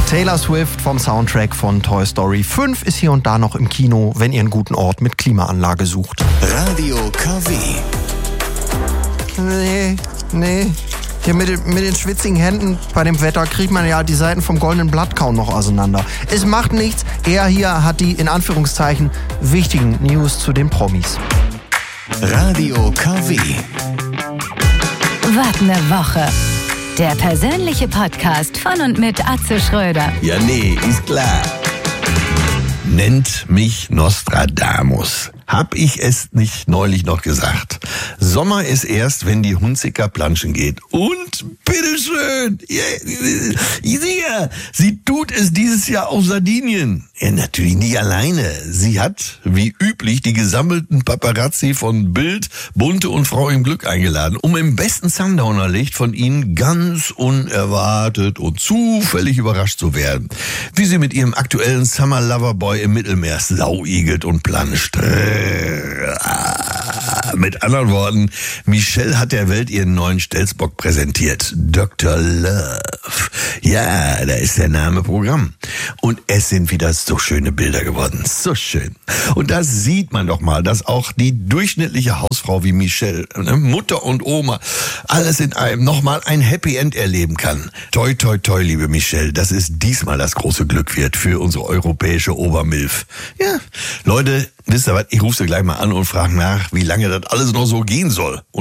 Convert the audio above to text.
Taylor Swift vom Soundtrack von Toy Story 5 ist hier und da noch im Kino, wenn ihr einen guten Ort mit Klimaanlage sucht. Radio KW. Nee. Hier mit den schwitzigen Händen bei dem Wetter kriegt man ja die Seiten vom Goldenen Blatt kaum noch auseinander. Es macht nichts. Er hier hat die, in Anführungszeichen, wichtigen News zu den Promis. Radio KW. Was ne Woche. Der persönliche Podcast von und mit Atze Schröder. Ja, nee, ist klar. Nennt mich Nostradamus. Hab ich es nicht neulich noch gesagt? Sommer ist erst, wenn die Hunziker planschen geht. Und bitteschön, sie tut es dieses Jahr auf Sardinien. Ja, natürlich nicht alleine. Sie hat, wie üblich, die gesammelten Paparazzi von Bild, Bunte und Frau im Glück eingeladen, um im besten Sundowner-Licht von ihnen ganz unerwartet und zufällig überrascht zu werden. Wie sie mit ihrem aktuellen Summer Lover Boy im Mittelmeer sauigelt und planscht. Mit anderen Worten, Michelle hat der Welt ihren neuen Stelzbock präsentiert. Dr. Love. Ja, da ist der Name Programm. Und es sind wieder so schöne Bilder geworden. So schön. Und da sieht man doch mal, dass auch die durchschnittliche Hausfrau wie Michelle, Mutter und Oma, alles in einem nochmal ein Happy End erleben kann. Toi, toi, toi, liebe Michelle, dass es diesmal das große Glück wird für unsere europäische Obermilf. Ja, Leute, wisst ihr was, ich rufe sie gleich mal an und frage nach, wie lange das alles noch so gehen soll.